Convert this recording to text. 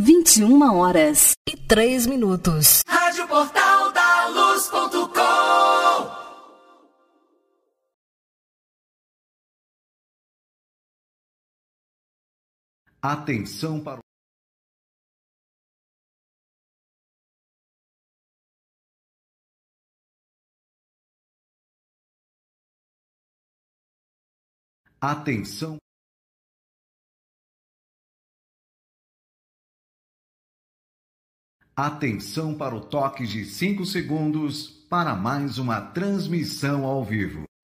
21h03. Rádio Portal da Luz.com. Atenção para Atenção. Atenção para o toque de 5 segundos para mais uma transmissão ao vivo.